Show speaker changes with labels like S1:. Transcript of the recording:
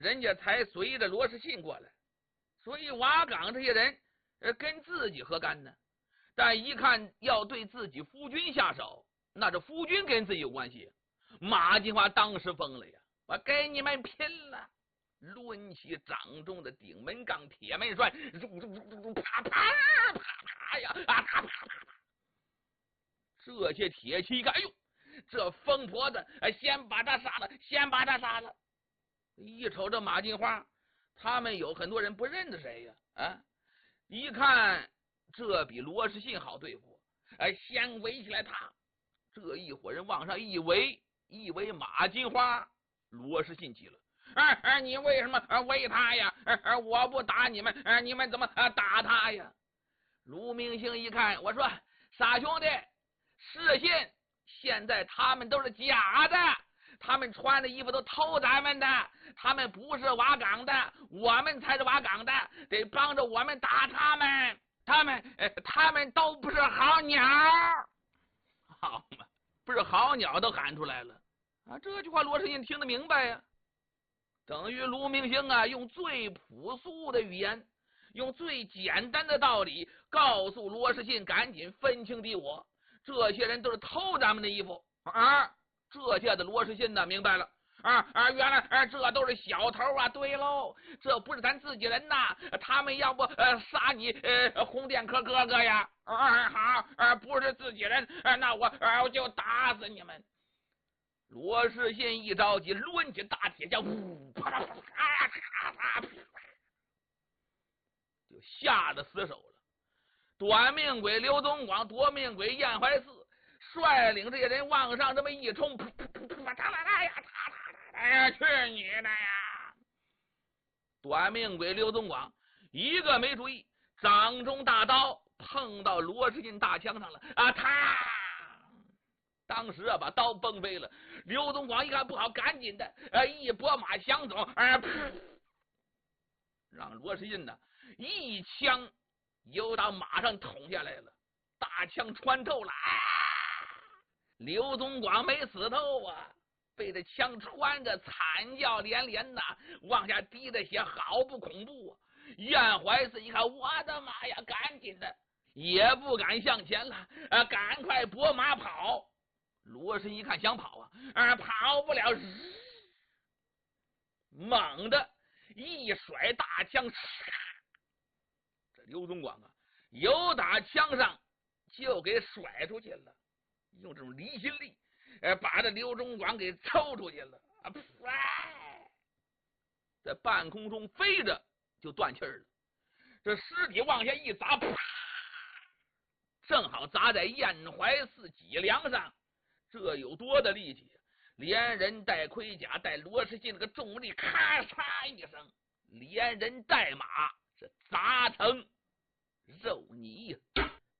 S1: 人家才随着罗士信过来，所以瓦岗这些人跟自己何干呢？但一看要对自己夫君下手，那这夫君跟自己有关系。马金花当时疯了呀，我跟你们拼了！抡起掌中的顶门杠铁门栓，啪啪啪啪呀，啪啪啪！这些铁骑干，哎呦，这疯婆子，先把他杀了，先把他杀了！一瞅这马金花，他们有很多人不认得谁呀，一看这比罗士信好对付，先围起来他。这一伙人往上一围马金花，罗士信急了。你为什么围他呀？我不打你们，你们怎么打他呀？卢明星一看，我说傻兄弟，士信现在他们都是假的，他们穿的衣服都偷咱们的，他们不是瓦岗的，我们才是瓦岗的，得帮着我们打他们，他们都不是好鸟。好嘛，不是好鸟都喊出来了这句话罗士信听得明白呀。等于卢明星用最朴素的语言，用最简单的道理告诉罗士信赶紧分清敌我，这些人都是偷咱们的衣服这下子罗士信呢明白了原来这都是小偷对喽，这不是咱自己人呐，他们要不杀你红殿科哥哥呀好不是自己人那我就打死你们。罗士信一着急，抡起大铁枪，啪啪啪，就下了死手了。短命鬼刘宗广、夺命鬼燕怀四率领这些人往上这么一冲，哎呀，去你的呀！短命鬼刘宗广一个没注意，掌中大刀碰到罗士信大枪上了他当时把刀崩飞了。刘宗广一看不好，赶紧的一拨马抢走让罗士信一枪由到马上捅下来了，大枪穿透了刘宗广没死透被这枪穿着惨叫连连往下滴的血好不恐怖燕怀四一看，我的妈呀，赶紧的也不敢向前了赶快拨马跑。罗士一看想跑跑不了，猛的一甩大枪，这刘宗广由打枪上就给甩出去了，用这种离心力把这刘宗广给抽出去了在半空中飞着就断气了。这尸体往下一砸，正好砸在燕怀四脊梁上，这有多的力气连人带盔甲带罗士信那个重力咔嚓一声，连人带马是砸成肉泥